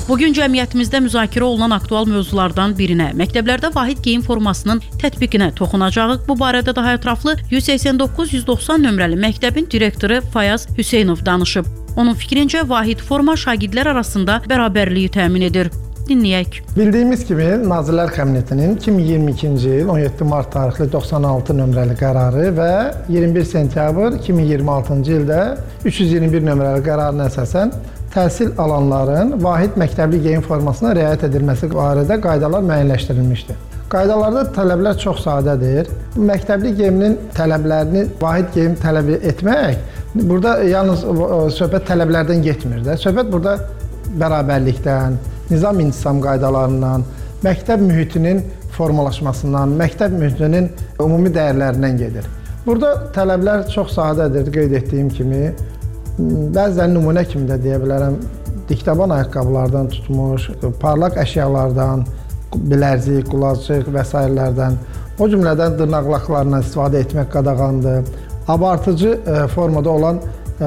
Bugün cəmiyyətimizdə müzakirə olunan aktual mövzulardan birinə, məktəblərdə vahid geyim formasının tətbiqinə toxunacağıq. Bu barədə daha ətraflı 189-190 nömrəli məktəbin direktoru Fayaz Hüseynov danışıb. Onun fikrincə, vahid forma şagirdlər arasında bərabərliyi təmin edir. Dinləyək. Bildiyimiz kimi, Nazirlər Kabinetinin 2022-ci il 17 mart tarixli 96 nömrəli qərarı və 21 sentyabr 2026-cı ildə 321 nömrəli qərarına əsasən təhsil alanların vahid məktəbli geyim formasına riayət edilməsi barədə qaydalar müəyyənləşdirilmişdir. Qaydalarda tələblər çox sadədir. Məktəbli geyiminin tələblərini vahid geyim tələb etmək, burada yalnız söhbət tələblərdən getmir də. Söhbət burada bərabərlikdən, nizam-intizam qaydalarından, məktəb mühitinin formalaşmasından, məktəb mühitinin ümumi dəyərlərindən gedir. Burada tələblər çox sadədir, qeyd etdiyim kimi. Bəzən nümunə kimi də deyə bilərəm, diktaban ayaqqabılardan tutmuş, parlaq əşyalardan, bilərzik, qulacıq və s. O cümlədən dırnaqlaqlarından istifadə etmək qadağandır. Abartıcı formada olan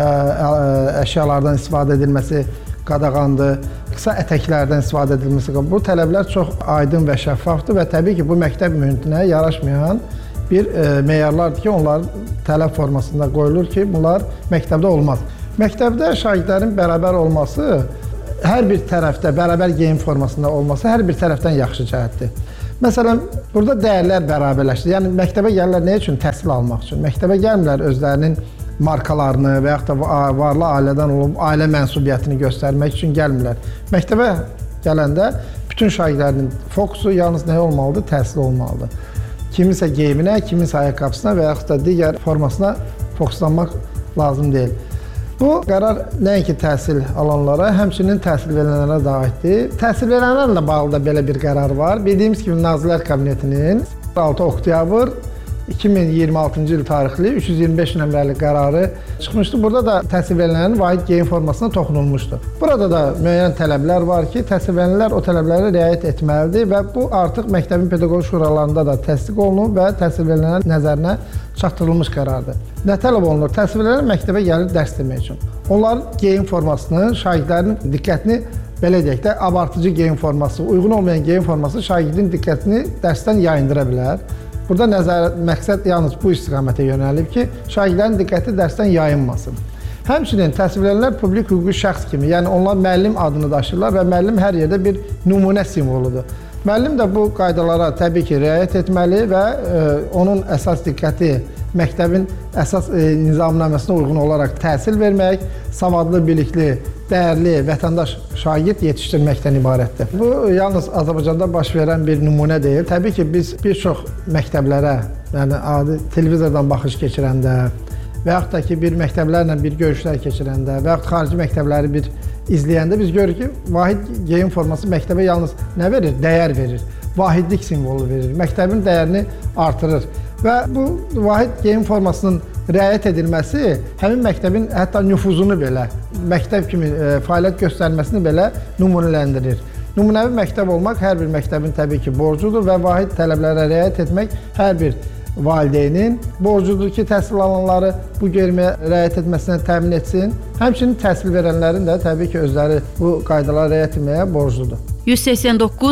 əşyalardan istifadə edilməsi qadağandır. Qısa ətəklərdən istifadə edilməsi qadağandır. Bu tələblər çox aydın və şəffafdır və təbii ki, bu məktəb mühitinə yaraşmayan bir meyarlardır ki, onların tələb formasında qoyulur ki, bunlar məktəbdə olmaz. Məktəbdə şagirdlərin bərabər olması, hər bir tərəfdə bərabər geyim formasında olması hər bir tərəfdən yaxşı cəhətdir. Məsələn, burada dəyərlər bərabərləşdir. Yəni, məktəbə gəlirlər nə üçün? Təhsil almaq üçün. Məktəbə gəlmirlər özlərinin markalarını və yaxud da varlı ailədən olub ailə mənsubiyyətini göstərmək üçün gəlmirlər. Məktəbə gələndə bütün şagirdlərin fokusu yalnız nə olmalıdır? Təhsil olmalıdır. Kiminsə geyiminə, kiminsə ayaqqabısına və yaxud da digər formasına fokuslanmaq lazım deyil. Bu qərar nəinki təhsil alanlara, həmçinin təhsil verilənlərə də aiddir. Təhsil verilənlərlə bağlı da belə bir qərar var. Bildiyimiz kimi Nazirlər Kabinetinin 6 oktyabr 2026-cı il tarixli 325 nömrəli qərarı çıxmışdı. Burada da təhsil verilənlərin vahid geyim formasına toxunulmuşdur. Burada da müəyyən tələblər var ki, təhsil verilənlər o tələblərə riayət etməlidir və bu artıq məktəbin pedaqoji şuralarında da təsdiq olunub və təhsil verilənlərin nəzərinə çatdırılmış qərardır. Nə tələb olunur? Təhsil verilənlər məktəbə gəlir dərs demək üçün. Onların geyim formasını, şagirdlərin diqqətini belə deyək də, abartıcı geyim forması, uyğun olmayan geyim forması şagirdin diqqətini dərsdən yayındıra bilər. Burada məqsəd yalnız bu istiqamətə yönəlib ki, şagirdlərin diqqəti dərsdən yayınmasın. Həmçinin təhsil verilənlər publik hüquqi şəxs kimi, yəni onlar müəllim adını daşıyırlar və müəllim hər yerdə bir nümunə simvoludur. Müəllim də bu qaydalara təbii ki, riayət etməli və onun əsas diqqəti məktəbin əsas nizamnaməsinə uyğun olaraq təhsil vermək, savadlı, bilikli, dəyərli vətəndaş şagird yetişdirməkdən ibarətdir. Bu, yalnız Azərbaycanda baş verən bir nümunə deyil. Təbii ki, biz bir çox məktəblərə, yəni adi televizordan baxış keçirəndə və yaxud da ki, bir məktəblərlə bir görüşlər keçirəndə və yaxud xarici məktəbləri bir izləyəndə biz görürük ki, vahid geyim forması məktəbə yalnız nə verir? Dəyər verir, vahidlik simvolu verir, məktəbin dəyərini artırır. Və bu vahid geyim formasının riayət edilməsi həmin məktəbin hətta nüfuzunu belə, məktəb kimi fəaliyyət göstərməsini belə nümunələndirir. Nümunəvi məktəb olmaq hər bir məktəbin təbii ki, borcudur və vahid tələblərə riayət etmək hər bir valideynin borcudur ki, təhsil alanları bu geyimə riayət etməsinə təmin etsin. Həmçinin təhsil verənlərin də təbii ki, özləri bu qaydalara riayət etməyə borcludur.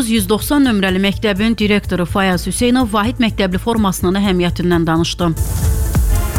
189-190 nömrəli məktəbin direktoru Fayaz Hüseynov vahid məktəbli formasının əhəmiyyətindən danışdı.